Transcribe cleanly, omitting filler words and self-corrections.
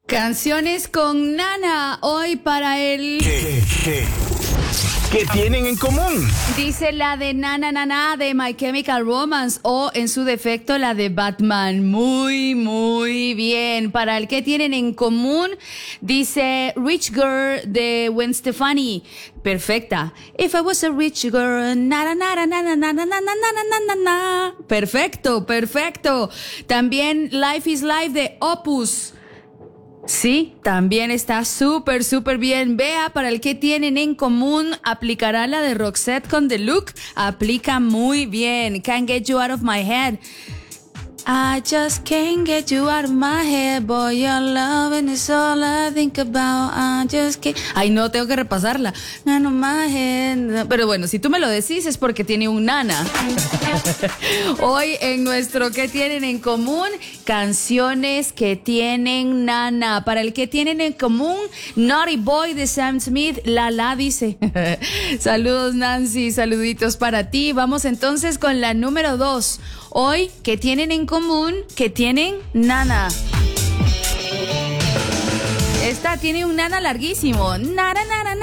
Canciones con Nana, hoy para el... ¿Qué tienen en común? Dice la de Nana Nana de My Chemical Romance o en su defecto la de Batman. Muy, muy bien. Para el que tienen en común, dice Rich Girl de Gwen Stefani. Perfecta. If I was a rich girl, nara, nara, nara, nara, nara, nara, nara, nara. Perfecto, perfecto. También Life is Life de Opus. Sí, también está súper, súper bien. Vea, para el que tienen en común, aplicará la de Roxette con The Look. Aplica muy bien. Can't get you out of my head. I just can't get you out of my head, boy, your loving is all I think about, I just can't... Ay, no, tengo que repasarla. Out of my head. Pero bueno, si tú me lo decís es porque tiene un nana. Hoy en nuestro ¿qué tienen en común? Canciones que tienen nana. Para el que tienen en común, Naughty Boy de Sam Smith, la dice. Saludos, Nancy, saluditos para ti. Vamos entonces con la número 2. Hoy, ¿qué tienen en común? Que tienen nana. Esta tiene un nana larguísimo. Nara, nara, nara.